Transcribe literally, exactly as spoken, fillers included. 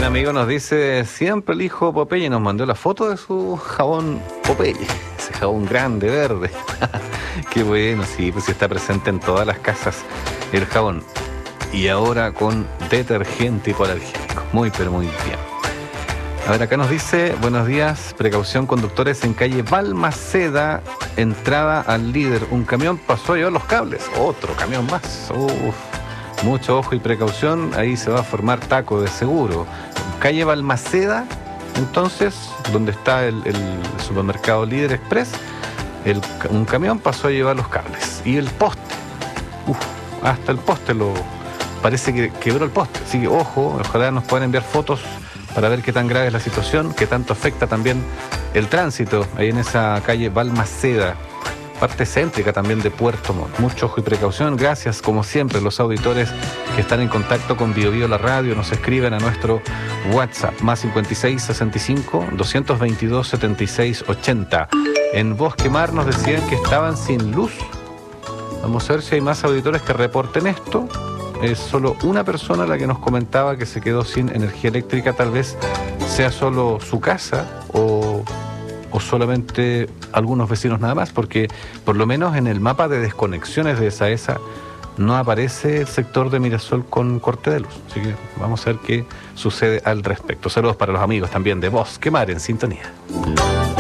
amigo nos dice, siempre el hijo Popeye, nos mandó la foto de su jabón Popeye, ese jabón grande, verde. Qué bueno, sí, pues sí está presente en todas las casas el jabón. Y ahora con detergente hipoalergénico. Muy, pero muy bien. A ver, acá nos dice, buenos días, precaución conductores en calle Balmaceda, entrada al Líder. Un camión pasó a llevar los cables. Otro camión más. Uf. Mucho ojo y precaución, ahí se va a formar taco de seguro. Calle Balmaceda, entonces, donde está el, el supermercado Líder Express, el, un camión pasó a llevar los cables. Y el poste, uf, hasta el poste lo parece que quebró el poste. Así que ojo, ojalá nos puedan enviar fotos para ver qué tan grave es la situación, qué tanto afecta también el tránsito ahí en esa calle Balmaceda, parte céntrica también de Puerto Montt. Mucho ojo y precaución. Gracias, como siempre, los auditores que están en contacto con Bio Bio La Radio, nos escriben a nuestro WhatsApp, más cincuenta y seis, sesenta y cinco, doscientos veintidós, setenta y seis, ochenta. En Bosque Mar nos decían que estaban sin luz. Vamos a ver si hay más auditores que reporten esto. Es solo una persona la que nos comentaba que se quedó sin energía eléctrica. Tal vez sea solo su casa o, o solamente algunos vecinos nada más, porque por lo menos en el mapa de desconexiones de SAESA no aparece el sector de Mirasol con corte de luz. Así que vamos a ver qué sucede al respecto. Saludos para los amigos también de Bosque Mar en sintonía.